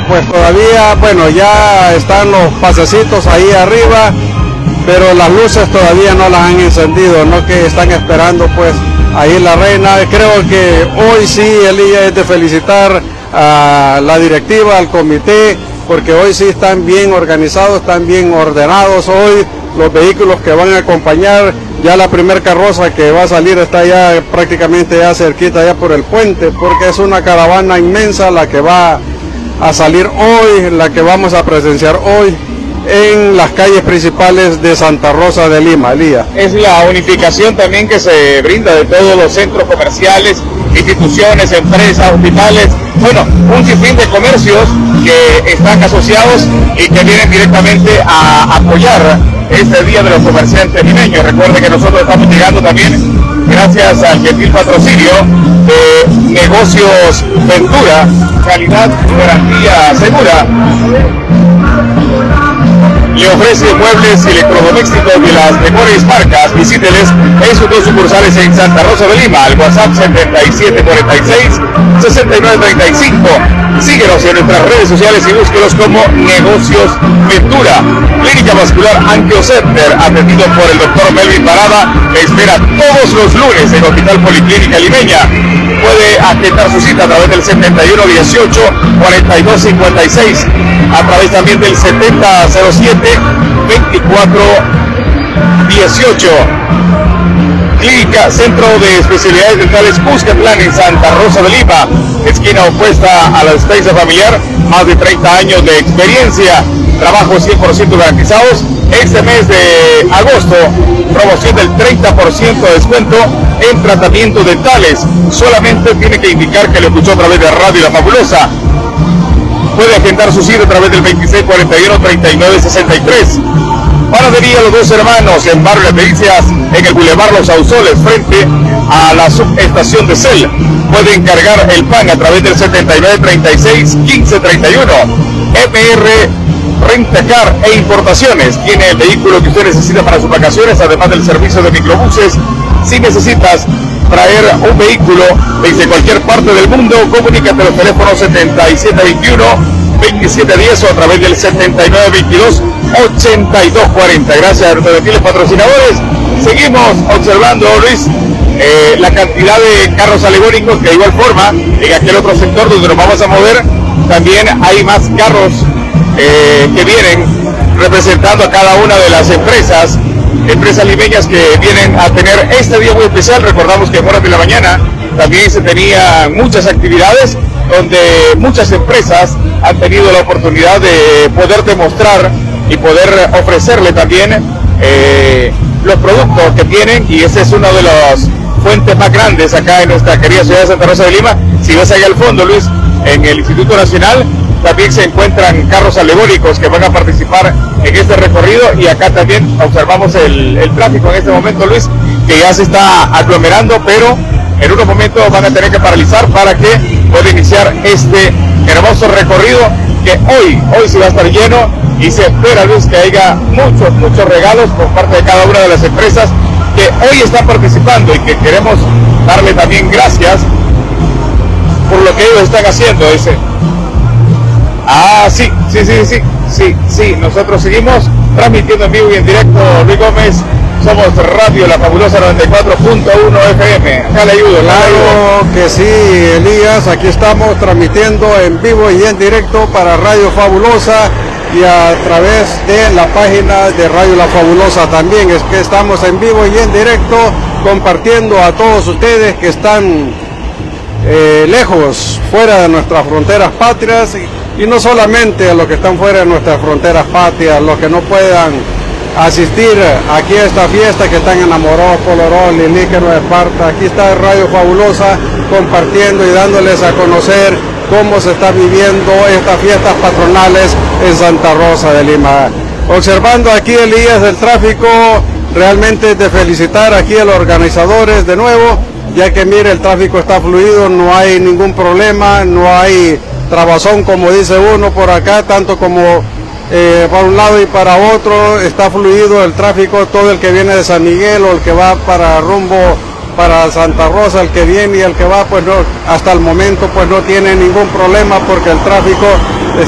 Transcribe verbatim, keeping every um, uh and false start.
pues todavía, bueno, ya están los pasecitos ahí arriba, pero las luces todavía no las han encendido, no que están esperando pues ahí la reina. Creo que hoy sí, Elías, es de felicitar a la directiva, al comité, porque hoy sí están bien organizados, están bien ordenados hoy los vehículos que van a acompañar. Ya la primer carroza que va a salir está ya prácticamente ya cerquita, ya por el puente, porque es una caravana inmensa la que va a salir hoy, la que vamos a presenciar hoy en las calles principales de Santa Rosa de Lima, Elías. Es la unificación también que se brinda de todos los centros comerciales, instituciones, empresas, hospitales, bueno, un sinfín de comercios que están asociados y que vienen directamente a apoyar este Día de los Comerciantes Limeños. Recuerde que nosotros estamos llegando también gracias al gentil patrocinio de Negocios Ventura, calidad y garantía segura. Le ofrece muebles y electrodomésticos de las mejores marcas. Visíteles en sus dos sucursales en Santa Rosa de Lima, al WhatsApp setenta y siete cuarenta y seis, sesenta y nueve treinta y cinco. Síguenos en nuestras redes sociales y búsquenos como Negocios Ventura. Clínica Vascular Angio Center, atendido por el doctor Melvin Parada, espera todos los lunes en Hospital Policlínica Limeña. Puede agendar su cita a través del setenta y uno dieciocho, cuarenta y dos cincuenta y seis, a través también del setenta cero siete, veinticuatro dieciocho. Clínica Centro de Especialidades Dentales Cuscatlán en Santa Rosa de Lima, esquina opuesta a la Estancia Familiar, más de treinta años de experiencia, trabajos cien por ciento garantizados. Este mes de agosto, promoción del treinta por ciento de descuento en tratamientos dentales. Solamente tiene que indicar que lo escuchó a través de Radio La Fabulosa. Puede agendar su cita a través del veintiséis cuarenta y uno, treinta y nueve sesenta y tres. Panadería Los Dos Hermanos en Barrio Las Delicias, en el Boulevard Los Ausoles, frente a la subestación de Cel. Puede encargar el pan a través del setenta y nueve treinta y seis, quince treinta y uno. M R Rentacar e Importaciones tiene el vehículo que usted necesita para sus vacaciones, además del servicio de microbuses. Si necesitas traer un vehículo desde cualquier parte del mundo, comunícate a los teléfonos setenta y siete veintiuno, veintisiete diez o a través del setenta y nueve veintidós, ochenta y dos cuarenta. Gracias a nuestros gentiles patrocinadores. Seguimos observando, Luis, eh, la cantidad de carros alegóricos, que de igual forma en aquel otro sector donde nos vamos a mover también hay más carros eh, que vienen representando a cada una de las empresas empresas limeñas que vienen a tener este día muy especial. Recordamos que en horas de la mañana también se tenían muchas actividades donde muchas empresas han tenido la oportunidad de poder demostrar y poder ofrecerle también eh, los productos que tienen, y ese es uno de las fuentes más grandes acá en nuestra querida ciudad de Santa Rosa de Lima. Si ves allá al fondo, Luis, en el Instituto Nacional también se encuentran carros alegóricos que van a participar en este recorrido, y acá también observamos el, el tráfico en este momento, Luis, que ya se está aglomerando, pero en unos momentos van a tener que paralizar para que pueda iniciar este hermoso recorrido que hoy, hoy sí va a estar lleno, y se espera, Luis, que haya muchos, muchos regalos por parte de cada una de las empresas que hoy están participando, y que queremos darle también gracias por lo que ellos están haciendo. Ese Ah, sí, sí, sí, sí, sí, sí, nosotros seguimos transmitiendo en vivo y en directo, Luis Gómez. Somos Radio La Fabulosa noventa y cuatro punto uno F M. Acá le ayudo. Claro que sí, Elías, aquí estamos transmitiendo en vivo y en directo para Radio Fabulosa y a través de la página de Radio La Fabulosa también. Es que estamos en vivo y en directo compartiendo a todos ustedes que están eh, lejos, fuera de nuestras fronteras patrias, y, y no solamente a los que están fuera de nuestras fronteras patrias, los que no puedan asistir aquí a esta fiesta, que están enamorados, Polorón, Lili, que nos Esparta. Aquí está Radio Fabulosa compartiendo y dándoles a conocer cómo se está viviendo estas fiestas patronales en Santa Rosa de Lima. Observando aquí, Elías, el tráfico, realmente es de felicitar aquí a los organizadores de nuevo, ya que mire, el tráfico está fluido, no hay ningún problema, no hay trabazón como dice uno por acá, tanto como Eh, para un lado y para otro, está fluido el tráfico. Todo el que viene de San Miguel o el que va para rumbo para Santa Rosa, el que viene y el que va, pues no, hasta el momento pues no tiene ningún problema, porque el tráfico